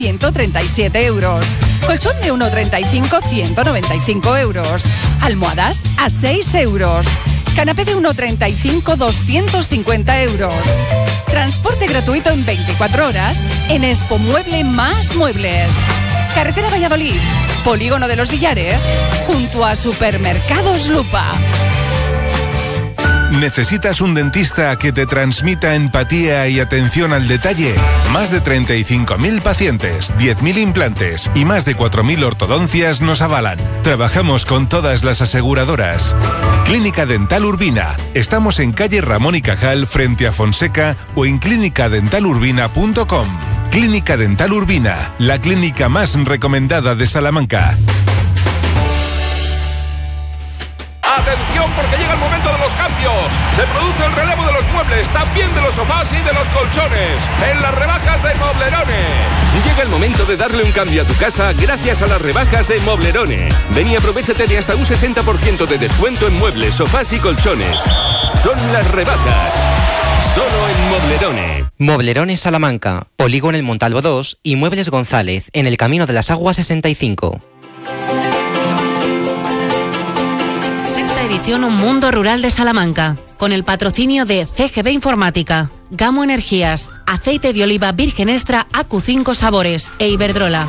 137 euros. Colchón de 1,35, 195 euros. Almohadas a 6 euros. Canapé de 1,35, 250 euros. Transporte gratuito en 24 horas en Expo Mueble más Muebles. Carretera Valladolid, Polígono de los Villares, junto a Supermercados Lupa. ¿Necesitas un dentista que te transmita empatía y atención al detalle? Más de 35.000 pacientes, 10.000 implantes y más de 4.000 ortodoncias nos avalan. Trabajamos con todas las aseguradoras. Clínica Dental Urbina. Estamos en calle Ramón y Cajal, frente a Fonseca, o en clinicadentalurbina.com. Clínica Dental Urbina, la clínica más recomendada de Salamanca. ¡Atención, porque llega el momento de los cambios! Se produce el relevo de los muebles, también de los sofás y de los colchones, en las rebajas de Moblerone. Llega el momento de darle un cambio a tu casa gracias a las rebajas de Moblerone. Ven y aprovéchate de hasta un 60% de descuento en muebles, sofás y colchones. Son las rebajas, solo en Moblerone. Moblerone Salamanca, Polígono El Montalvo 2 y Muebles González, en el Camino de las Aguas 65. Edición Un Mundo Rural de Salamanca, con el patrocinio de CGB Informática, Gamo Energías, Aceite de Oliva Virgen Extra AQ5 Sabores e Iberdrola.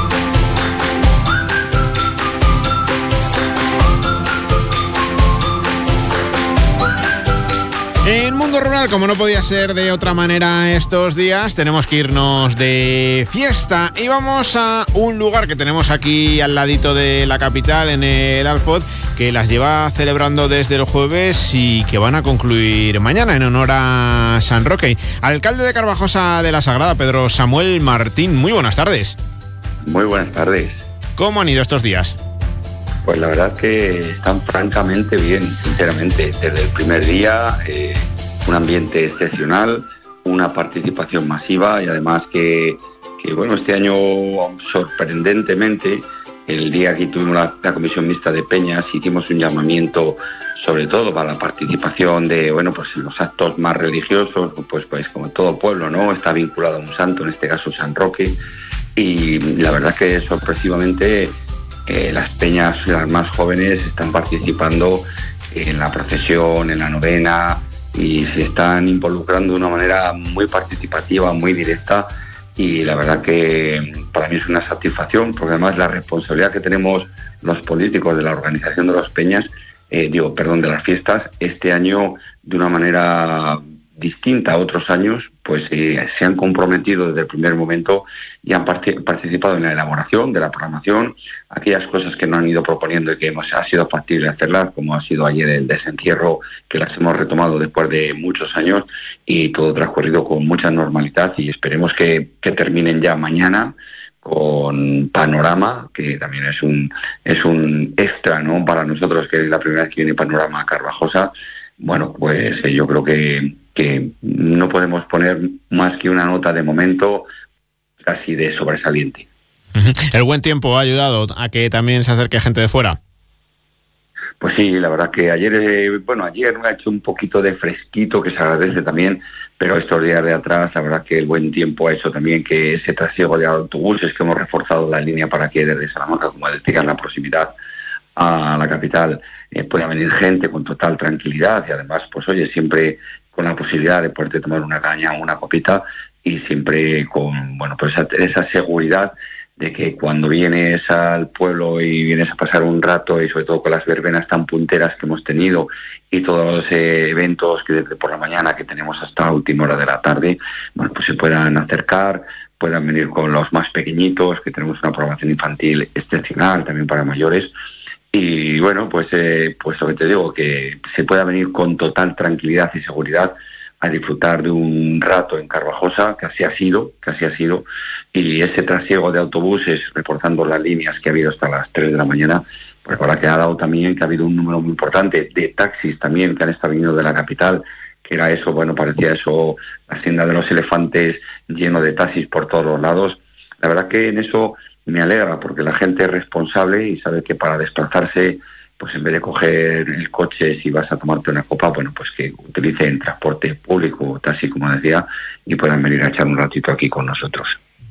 En Mundo Rural, como no podía ser de otra manera estos días, tenemos que irnos de fiesta y vamos a un lugar que tenemos aquí al ladito de la capital, en el Alfoz, que las lleva celebrando desde el jueves y que van a concluir mañana en honor a San Roque. Alcalde de Carvajosa de la Sagrada, Pedro Samuel Martín, muy buenas tardes. Muy buenas tardes. ¿Cómo han ido estos días? Pues la verdad que están francamente bien, sinceramente. Desde el primer día, un ambiente excepcional, una participación masiva y además que bueno, este año sorprendentemente, el día que tuvimos la comisión mixta de Peñas, hicimos un llamamiento sobre todo para la participación de, bueno, pues los actos más religiosos, pues como todo pueblo, ¿no? Está vinculado a un santo, en este caso San Roque, y la verdad que sorpresivamente las peñas, las más jóvenes, están participando en la procesión, en la novena, y se están involucrando de una manera muy participativa, muy directa, y la verdad que para mí es una satisfacción, porque además la responsabilidad que tenemos los políticos de la organización de las peñas, de las fiestas, este año de una manera distinta a otros años, pues se han comprometido desde el primer momento y han participado en la elaboración de la programación, aquellas cosas que nos han ido proponiendo y que ha sido factible hacerlas, como ha sido ayer el desencierro, que las hemos retomado después de muchos años, y todo transcurrido con mucha normalidad, y esperemos que terminen ya mañana con Panorama, que también es un extra, ¿no?, para nosotros, que es la primera vez que viene Panorama a Carvajosa. Bueno, pues yo creo que no podemos poner más que una nota de momento casi de sobresaliente. ¿El buen tiempo ha ayudado a que también se acerque gente de fuera? Pues sí, la verdad que ayer ha hecho un poquito de fresquito, que se agradece también, pero estos días de atrás, la verdad que el buen tiempo ha hecho también que ese trasiego de autobuses, que hemos reforzado la línea para que desde Salamanca, como decía, en la proximidad a la capital, pueda venir gente con total tranquilidad, y además, pues oye, siempre con la posibilidad de poderte tomar una caña o una copita, y siempre con, bueno, pues esa seguridad de que cuando vienes al pueblo y vienes a pasar un rato, y sobre todo con las verbenas tan punteras que hemos tenido y todos los eventos que desde por la mañana que tenemos hasta la última hora de la tarde, bueno, pues se puedan acercar, puedan venir con los más pequeñitos, que tenemos una programación infantil excepcional también para mayores. Y bueno, pues lo que te digo, que se pueda venir con total tranquilidad y seguridad a disfrutar de un rato en Carvajosa, que así ha sido, y ese trasiego de autobuses, reforzando las líneas que ha habido hasta las 3 de la mañana, pues ahora que ha dado también que ha habido un número muy importante de taxis también que han estado viniendo de la capital, que era eso, bueno, parecía eso, la hacienda de los elefantes lleno de taxis por todos los lados. La verdad que en eso me alegra, porque la gente es responsable y sabe que para desplazarse, pues en vez de coger el coche, si vas a tomarte una copa, bueno, pues que utilicen transporte público o taxi, como decía, y puedan venir a echar un ratito aquí con nosotros.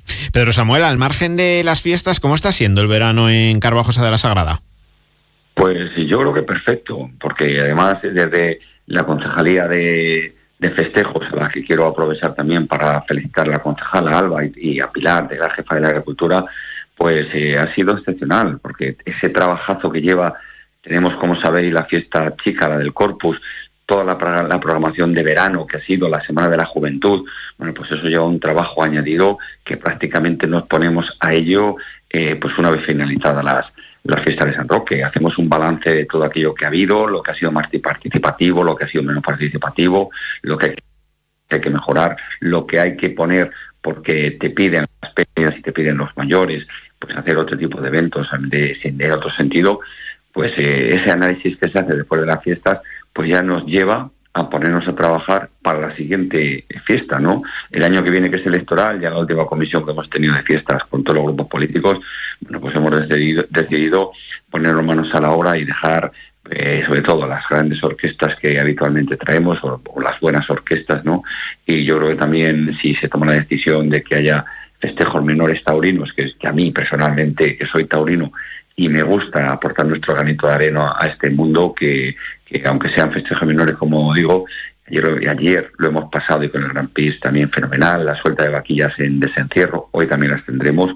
Pedro Samuel, al margen de las fiestas, ¿cómo está siendo el verano en Carvajosa de la Sagrada? Pues yo creo que perfecto, porque además desde la Concejalía de Festejos, a la que quiero aprovechar también para felicitar a la concejala Alba y a Pilar, de la jefa de la Agricultura, pues ha sido excepcional, porque ese trabajazo que lleva, tenemos, como sabéis, la fiesta chica, la del Corpus, toda la programación de verano, que ha sido la Semana de la Juventud, bueno, pues eso lleva un trabajo añadido que prácticamente nos ponemos a ello pues una vez finalizadas las fiestas de San Roque. Hacemos un balance de todo aquello que ha habido, lo que ha sido más participativo, lo que ha sido menos participativo, lo que hay que mejorar, lo que hay que poner porque te piden las peñas y te piden los mayores, pues hacer otro tipo de eventos de otro sentido. Pues ese análisis que se hace después de las fiestas, pues ya nos lleva a ponernos a trabajar para la siguiente fiesta, ¿no? El año que viene, que es electoral, ya la última comisión que hemos tenido de fiestas con todos los grupos políticos, bueno, pues hemos decidido ponernos manos a la obra y dejar, sobre todo, las grandes orquestas que habitualmente traemos, o las buenas orquestas, ¿no? Y yo creo que también, si se toma la decisión de que haya festejos menores taurinos, que a mí personalmente, que soy taurino, y me gusta aportar nuestro granito de arena a este mundo que aunque sean festejos menores, como digo, ayer lo hemos pasado y con el Gran Prix también fenomenal, la suelta de vaquillas en desencierro, hoy también las tendremos,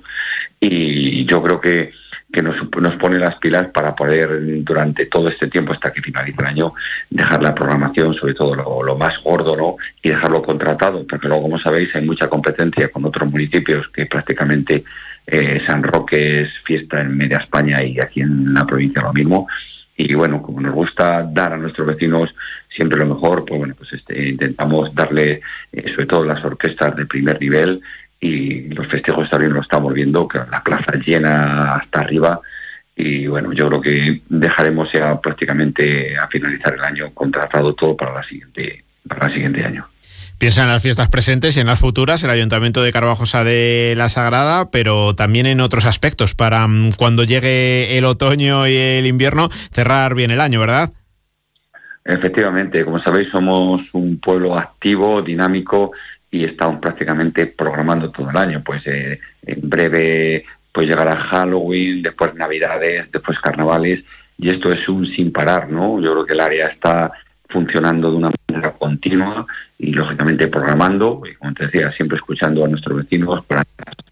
y yo creo que nos pone las pilas para poder, durante todo este tiempo hasta que finalice el año, dejar la programación, sobre todo lo más gordo, ¿no? Y dejarlo contratado, porque luego, como sabéis, hay mucha competencia con otros municipios que prácticamente San Roque es fiesta en media España y aquí en la provincia lo mismo. Y bueno, como nos gusta dar a nuestros vecinos siempre lo mejor, pues bueno, pues intentamos darle, sobre todo las orquestas de primer nivel, y los festejos también lo estamos viendo, que la plaza llena hasta arriba, y bueno, yo creo que dejaremos ya prácticamente a finalizar el año contratado todo para el siguiente año. Piensa en las fiestas presentes y en las futuras, el Ayuntamiento de Carvajosa de la Sagrada, pero también en otros aspectos, para cuando llegue el otoño y el invierno, cerrar bien el año, ¿verdad? Efectivamente, como sabéis, somos un pueblo activo, dinámico, y estamos prácticamente programando todo el año. Pues en breve pues llegará Halloween, después Navidades, después Carnavales, y esto es un sin parar, ¿no? Yo creo que el área está funcionando de una manera continua y lógicamente programando, y como te decía, siempre escuchando a nuestros vecinos para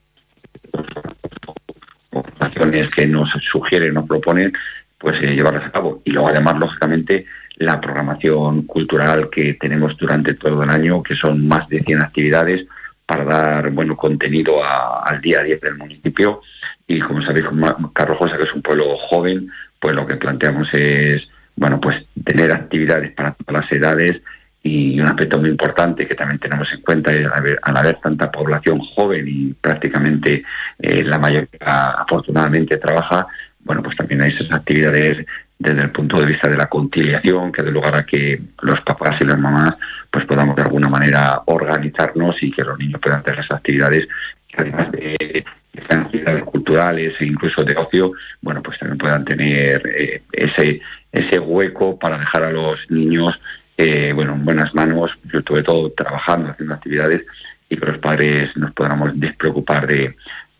acciones que nos sugieren, nos proponen, pues llevarlas a cabo. Y luego además, lógicamente, la programación cultural que tenemos durante todo el año, que son más de 100 actividades para dar contenido al día a día del municipio. Y como sabéis, Carvajosa, que es un pueblo joven, pues lo que planteamos es pues tener actividades para todas las edades, y un aspecto muy importante que también tenemos en cuenta es al haber tanta población joven y prácticamente la mayoría afortunadamente trabaja, pues también hay esas actividades desde el punto de vista de la conciliación, que dé lugar a que los papás y las mamás pues podamos de alguna manera organizarnos y que los niños puedan hacer esas actividades, que además de actividades culturales e incluso de ocio, pues también puedan tener ese hueco para dejar a los niños en buenas manos, sobre todo trabajando, haciendo actividades, y que los padres nos podamos despreocupar de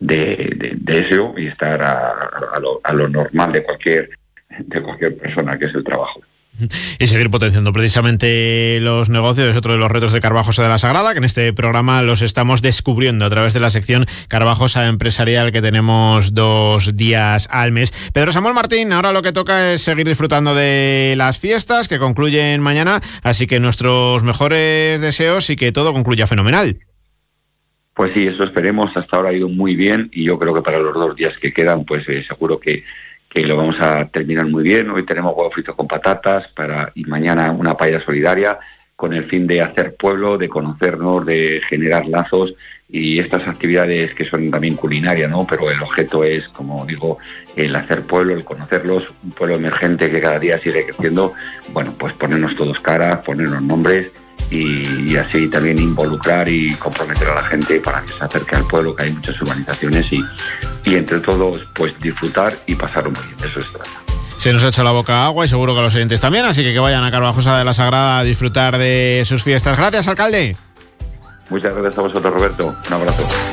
eso y estar a lo normal de cualquier persona, que es el trabajo. Y seguir potenciando precisamente los negocios es otro de los retos de Carvajosa de la Sagrada, que en este programa los estamos descubriendo a través de la sección Carvajosa Empresarial, que tenemos 2 días al mes. Pedro Samuel Martín, ahora lo que toca es seguir disfrutando de las fiestas que concluyen mañana, así que nuestros mejores deseos y que todo concluya fenomenal. Pues sí, eso esperemos. Hasta ahora ha ido muy bien, y yo creo que para los 2 días que quedan, pues seguro que lo vamos a terminar muy bien. Hoy tenemos huevos fritos con patatas y mañana una paella solidaria, con el fin de hacer pueblo, de conocernos, de generar lazos, y estas actividades que son también culinarias, ¿no? Pero el objeto es, como digo, el hacer pueblo, el conocerlos, un pueblo emergente que cada día sigue creciendo. Pues ponernos todos caras, ponernos nombres, y así también involucrar y comprometer a la gente para que se acerque al pueblo, que hay muchas urbanizaciones, y entre todos pues disfrutar y pasarlo muy bien. De eso se trata. Se nos ha hecho la boca agua, y seguro que los oyentes también, así que vayan a Carvajosa de la Sagrada a disfrutar de sus fiestas. Gracias, alcalde. Muchas gracias a vosotros, Roberto. Un abrazo.